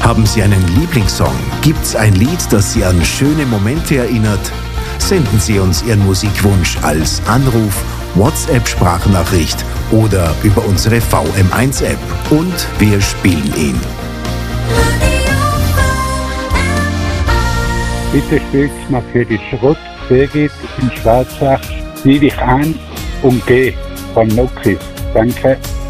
Haben Sie einen Lieblingssong? Gibt's ein Lied, das Sie an schöne Momente erinnert? Senden Sie uns Ihren Musikwunsch als Anruf, WhatsApp-Sprachnachricht oder über unsere VM1-App und wir spielen ihn. Bitte spielt mal für die Schrott Birgit in Schwarzach, Sieh dich an und geh von Nokis. Danke.